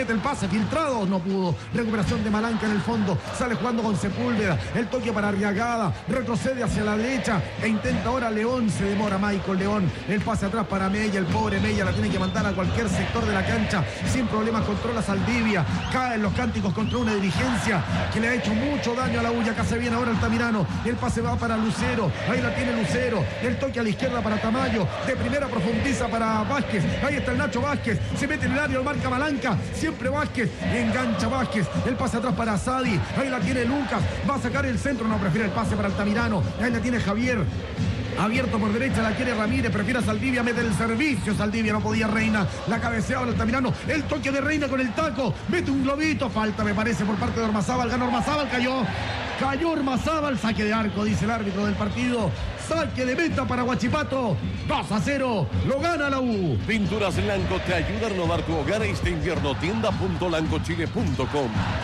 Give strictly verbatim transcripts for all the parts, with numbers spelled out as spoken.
mete el pase, filtrado, no pudo. Recuperación de Malanca en el fondo, sale jugando con Sepúlveda, el toque para Arriagada, retrocede hacia la derecha e intenta ahora León, se demora Michael León, el pase atrás para Mella, el pobre Mella la tiene que mandar a cualquier sector de la cancha, sin problemas controla Saldivia, caen los cánticos contra una dirigencia que le ha hecho mucho daño a la U. Acá se viene ahora Altamirano, el pase va para Lucero, ahí la tiene Lucero, el toque a la izquierda para Tamayo, de primera profundiza para Vázquez, ahí está el Nacho Vázquez, se mete en el área, lo marca Malanca, siempre Vázquez, engancha Vázquez, el pase atrás para Sadi, ahí la tiene Lucas, va a sacar el centro, no, prefiere el pase para Altamirano, ahí la tiene Javier, abierto por derecha, la quiere Ramírez, prefiere a Saldivia, mete el servicio, Saldivia, no podía Reina, la cabeceaba Altamirano, el toque de Reina con el taco, mete un globito, falta me parece por parte de Ormazábal, gana Ormazábal, cayó, cayó Ormazábal, saque de arco, dice el árbitro del partido, saque de meta para Huachipato, dos a cero, lo gana la U. Pinturas Lanco te ayuda a renovar tu hogar este invierno, tienda punto lanco chile punto com.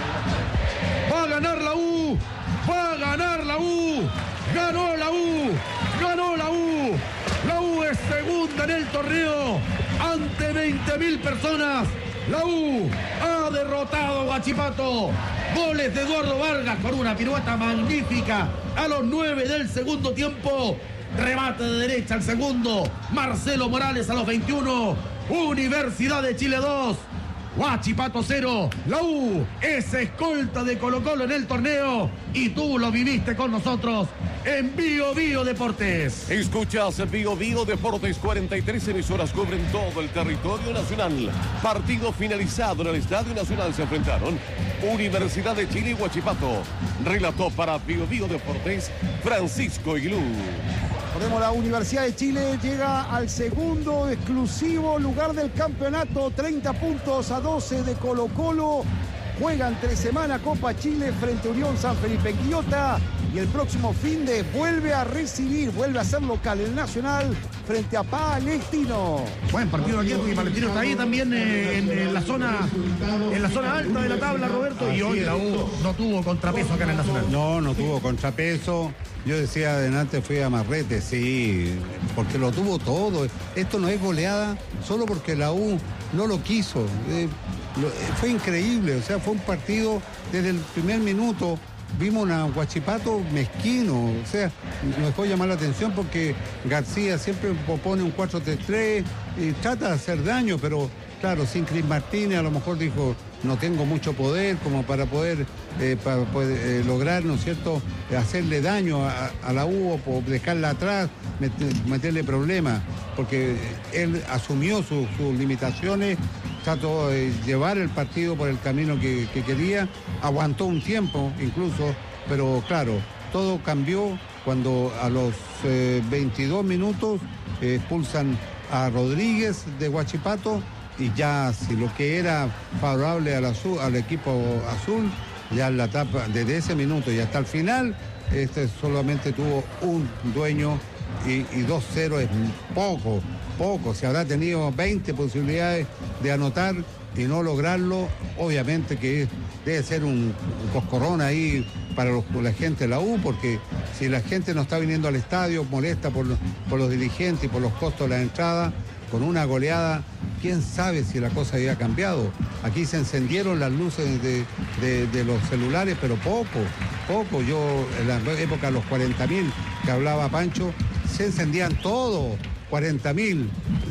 Va a ganar la U, va a ganar la U, ganó la U, ganó la U, la U es segunda en el torneo, ante veinte mil personas, la U ha derrotado a Huachipato, goles de Eduardo Vargas con una pirueta magnífica a los nueve del segundo tiempo, remate de derecha al segundo, Marcelo Morales a los veintiuno, Universidad de Chile dos, Huachipato cero, la U es escolta de Colo-Colo en el torneo y tú lo viviste con nosotros en Bio Bio Deportes. Escuchas Bio Bio Deportes, cuarenta y tres emisoras cubren todo el territorio nacional. Partido finalizado en el Estadio Nacional, se enfrentaron Universidad de Chile y Huachipato. Relató para Bio Bio Deportes Francisco Iglú. Recordemos, la Universidad de Chile llega al segundo exclusivo lugar del campeonato, treinta puntos a doce de Colo-Colo. Juega entre semana Copa Chile frente a Unión San Felipe en Quillota y el próximo fin de vuelve a recibir, vuelve a ser local el Nacional frente a Palestino. Buen partido aquí, porque Palestino está ahí también eh, en, en la zona en la zona alta de la tabla, Roberto, y hoy la U no tuvo contrapeso acá en el Nacional. No, no tuvo contrapeso. Yo decía adelante fui a Marrete, sí, porque lo tuvo todo. Esto no es goleada solo porque la U no lo quiso. Eh, lo, fue increíble, o sea, fue un partido desde el primer minuto. Vimos a Huachipato mezquino, o sea, nos dejó llamar la atención porque García siempre propone un cuatro tres tres y trata de hacer daño, pero claro, sin Cris Martínez a lo mejor dijo, no tengo mucho poder como para poder, eh, para poder eh, lograr, ¿no es cierto?, hacerle daño a, a la U o dejarla atrás, meter, meterle problemas, porque él asumió sus, sus limitaciones, trató de llevar el partido por el camino que, que quería, aguantó un tiempo incluso, pero claro, todo cambió cuando a los eh, veintidós minutos eh, expulsan a Rodríguez de Huachipato, y ya si lo que era favorable al, azul, al equipo azul, ya en la etapa desde ese minuto y hasta el final, este solamente tuvo un dueño y, y dos cero es poco, poco. Se habrá tenido veinte posibilidades de anotar y no lograrlo, obviamente que debe ser un, un coscorrón ahí para los, la gente de la U, porque si la gente no está viniendo al estadio, molesta por, por los dirigentes y por los costos de la entrada, con una goleada, quién sabe si la cosa había cambiado. Aquí se encendieron las luces de, de, de los celulares, pero poco, poco. Yo en la época de los cuarenta mil que hablaba Pancho, se encendían todos, cuarenta mil.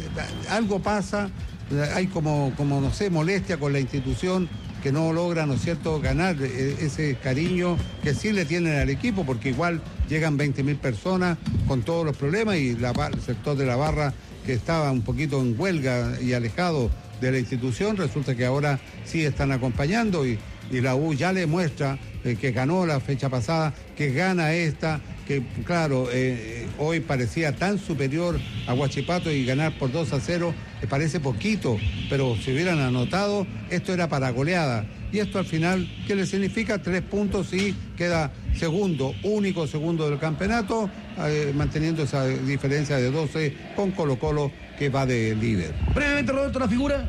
Algo pasa, hay como, como, no sé, molestia con la institución que no logra, ¿no es cierto?, ganar ese cariño que sí le tienen al equipo, porque igual llegan veinte mil personas con todos los problemas y la, el sector de la barra que estaba un poquito en huelga y alejado de la institución, resulta que ahora sí están acompañando y, y la U ya le muestra eh, que ganó la fecha pasada, que gana esta, que claro, eh, hoy parecía tan superior a Huachipato y ganar por dos a cero, me parece poquito, pero si hubieran anotado, esto era para goleada. Y esto al final, ¿qué le significa? Tres puntos y queda segundo, único segundo del campeonato, eh, manteniendo esa diferencia de doce con Colo-Colo que va de líder. Brevemente, Roberto, la figura.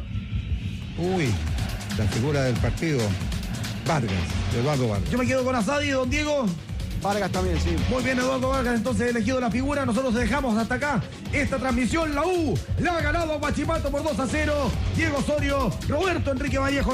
Uy, la figura del partido, Vargas, Eduardo Vargas. Yo me quedo con Asadi, don Diego. Vargas también, sí. Muy bien, Eduardo Vargas, entonces elegido la figura. Nosotros dejamos hasta acá esta transmisión. La U la ha ganado a Huachipato por dos a cero. Diego Osorio, Roberto Enrique Vallejo.